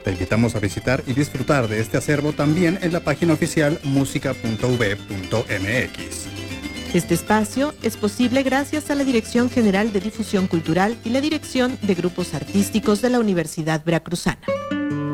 Te invitamos a visitar y disfrutar de este acervo también en la página oficial musica.uv.mx. Este espacio es posible gracias a la Dirección General de Difusión Cultural y la Dirección de Grupos Artísticos de la Universidad Veracruzana.